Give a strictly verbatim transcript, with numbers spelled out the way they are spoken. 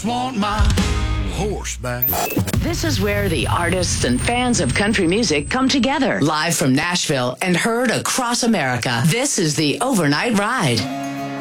Want my horse back. This is where the artists and fans of country music come together. Live from Nashville and heard across America. This is the Overnight Ride.